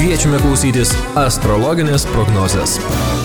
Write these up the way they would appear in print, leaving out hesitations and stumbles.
Kviečiame klausytis astrologinės prognozės.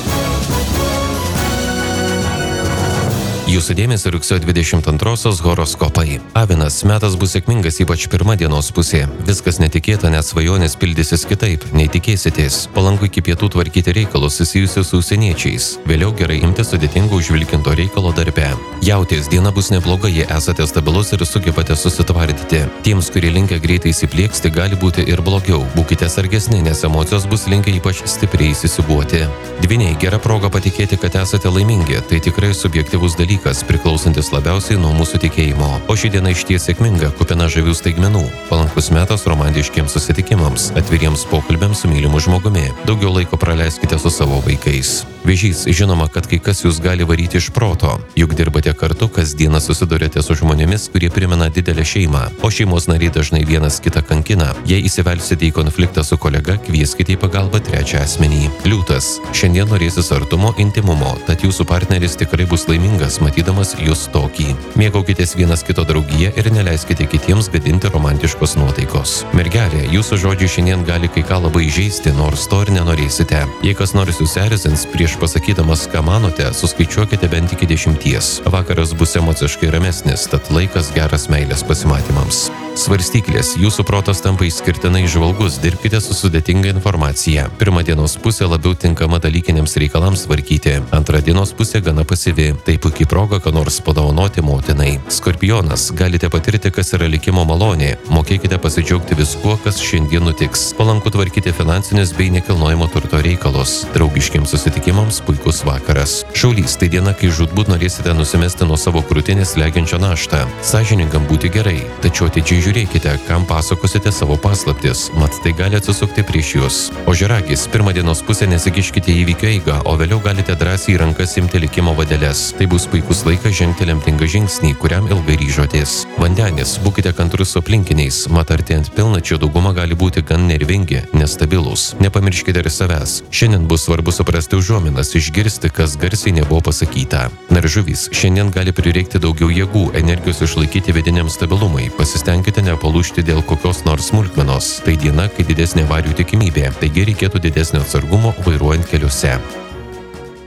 Jūsų dėmesio rugsėjo 22-osios horoskopai. Avinas, metas bus sėkmingas, ypač pirma dienos pusė. Viskas netikėta, net svajonės pildysis kitaip, nei tikėsitės. Palanku iki pietų tvarkyti reikalus susijusius su užsieniečiais. Vėliau gerai imtis sudėtingo užvilkinto reikalo darbe. Jautės, diena bus nebloga, jei esate stabilus ir sugebate susitvardyti. Tiems, kurie linkę greitai įsiplieksti, gali būti ir blogiau. Būkite sargesni, nes emocijos bus linkę ypač stipriai įsisiūbuoti. Dvyniai, gera proga patikėti, kad esate laimingi. Tai tikrai subjektyvus dalykas, priklausantis labiausiai nuo mūsų tikėjimo. O ši diena išties sėkminga, kupina žavių staigmenų. Palankus metas romantiškiems susitikimams, atviriems pokalbiams su mylimu žmogumi. Daugiau laiko praleiskite su savo vaikais. Vėžys, žinoma, kad kai kas jūs gali varyti iš proto. Juk dirbate kartu, kasdieną susidurėte su žmonėmis, kurie primena didelę šeimą. O šeimos nariai dažnai vienas kitą kankina. Jei įsivelsite į konfliktą su kolega, kvieskite į pagalbą trečią asmenį. Liūtas, šiandien norėsis artumo, intimumo, tad jūsų partneris tikrai bus laimingas, matydamas jūs tokį. Mėgaukitės vienas kito draugiją ir neleiskite kitiems gadinti romantiškos nuotaikos. Mergelė, jūsų žodžiai šiandien gali kai ką labai įžeisti, nors to ir nenorėsite. Jei kas nors jūs erzins, prieš pasakydamas, ką manote, suskaičiuokite bent iki 10. Vakaras bus emociškai ramesnis, tad laikas geras meilės pasimatymams. Svarstyklės, jūsų protas tampa išskirtinai žvalgus, dirbkite su sudėtinga informacija. Pirma dienos pusė labiau tinkama dalykiniams reikalams tvarkyti, antra dienos pusė gana pasyvi. Tai puikiai proga, ką nors padovanoti motinai. Skorpionas, galite patirti, kas yra likimo malonė. Mokėkite pasidžiaugti viskuo, kas šiandien nutiks. Palanku tvarkyti finansinius bei nekilnojamo turto reikalus. Draugiškiams susitikimams puikus vakaras. Šaulys, tai diena, kai žūtbūt norėsite nusimesti nuo savo krūtinės slegiančią naštą. Sąžiningam būti gerai, tačiau atidžiai žiūrėkite, kam pasakosite savo paslaptis, mat tai gali atsisukti prieš jūs. Ožiaragis, pirmą dienos pusę nesikiškite į įvykio eigą, o vėliau galite drąsiai į rankas imti likimo vadeles. Tai bus puikus laikas žengti lemtingą žingsnį, kuriam ilgai ryžotės. Vandenis, būkite kantrus su aplinkiniais, mat artėjant pilnačio dauguma gali būti gan nervingi, nestabilūs. Nepamirškite ir savęs. Šiandien bus svarbu suprasti užuominas, išgirsti, kas garsiai nebuvo pasakyta. Žuvys, šiandien gali prireikti daugiau jėgų, energijos išlaikyti vidiniam stabilumui. Pasistengkite nepalūžti dėl kokios nors smulkmenos. Tai diena, kai didesnė avarijų tikimybė, taigi reikėtų didesnio atsargumo vairuojant keliuose.